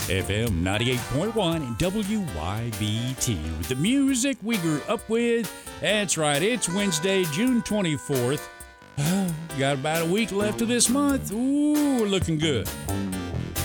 FM 98.1 WYBT. With the music we grew up with. That's right, it's Wednesday, June 24th. Got about a week left of this month. Ooh, we're looking good.